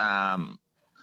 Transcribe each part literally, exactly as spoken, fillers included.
um,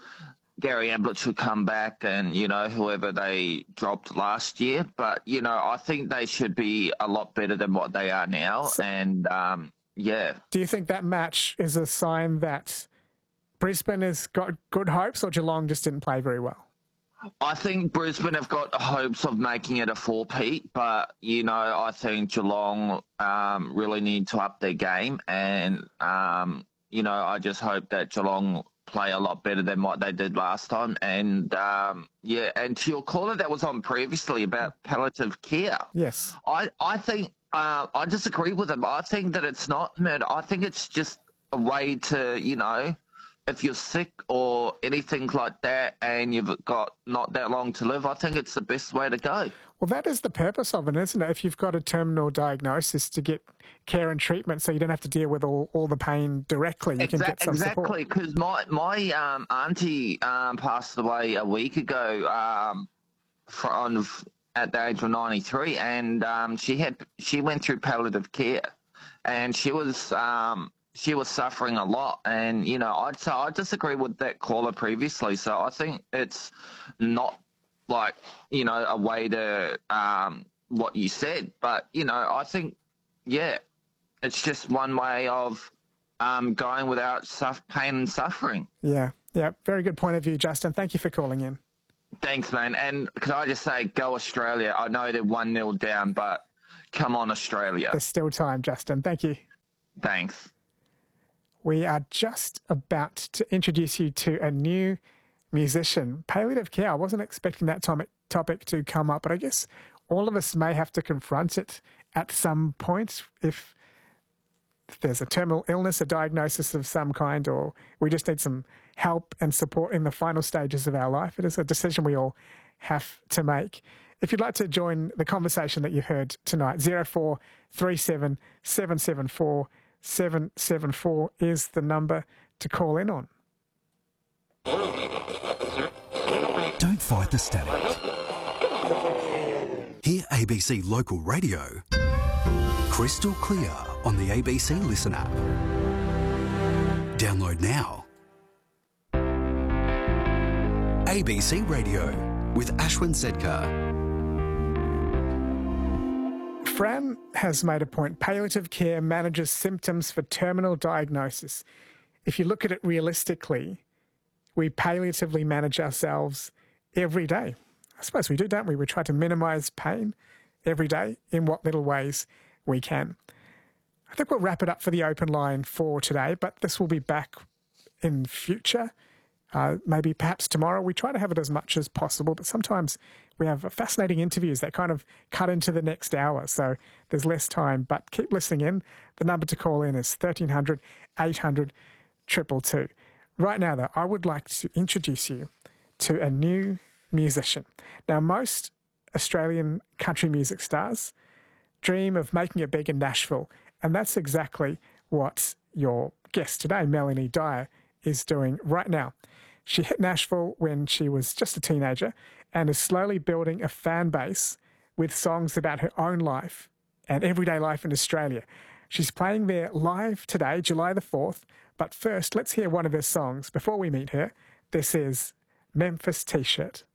Gary Ablett should come back and, you know, whoever they dropped last year. But, you know, I think they should be a lot better than what they are now. So, and, um, yeah. Do you think that match is a sign that Brisbane has got good hopes, or Geelong just didn't play very well? I think Brisbane have got hopes of making it a four-peat, but, you know, I think Geelong um, really need to up their game. And, um, you know, I just hope that Geelong play a lot better than what they did last time. And, um, yeah, and to your caller that was on previously about palliative care. Yes. I, I think uh, I disagree with him. I think that it's not murder. I think it's just a way to, you know, if you're sick or anything like that and you've got not that long to live, I think it's the best way to go. Well, that is the purpose of it, isn't it? If you've got a terminal diagnosis, to get care and treatment so you don't have to deal with all, all the pain directly. You Exact, can get some exactly, because my, my um, auntie um, passed away a week ago um, from, at the age of ninety-three, and um, she had she went through palliative care, and she was... Um, she was suffering a lot. And, you know, I'd so I disagree with that caller previously. So I think it's not like, you know, a way to um, what you said. But, you know, I think, yeah, it's just one way of um, going without suff- pain and suffering. Yeah, yeah. Very good point of view, Justin. Thank you for calling in. Thanks, man. And could I just say, go Australia. I know they're one nil down, but come on, Australia. There's still time, Justin. Thank you. Thanks. We are just about to introduce you to a new musician. Palliative care. I wasn't expecting that topic to come up, but I guess all of us may have to confront it at some point if there's a terminal illness, a diagnosis of some kind, or we just need some help and support in the final stages of our life. It is a decision we all have to make. If you'd like to join the conversation that you heard tonight, zero four three seven seven seven four seven seven four is the number to call in on. Don't fight the static. Hear A B C Local Radio crystal clear on the A B C Listen app. Download now. A B C Radio with Ashwin Sedkar. Fran has made a point. Palliative care manages symptoms for terminal diagnosis. If you look at it realistically, we palliatively manage ourselves every day. I suppose we do, don't we? We try to minimise pain every day in what little ways we can. I think we'll wrap it up for the open line for today, but this will be back in future. Uh, maybe perhaps tomorrow. We try to have it as much as possible, but sometimes we have fascinating interviews that kind of cut into the next hour, so there's less time. But keep listening in. The number to call in is thirteen hundred eight hundred two two two. Right now, though, I would like to introduce you to a new musician. Now, most Australian country music stars dream of making it big in Nashville, and that's exactly what your guest today, Melanie Dyer, is doing right now. She hit Nashville when she was just a teenager and is slowly building a fan base with songs about her own life and everyday life in Australia. She's playing there live today, July the fourth. But first, let's hear one of her songs. Before we meet her, this is Memphis T-Shirt.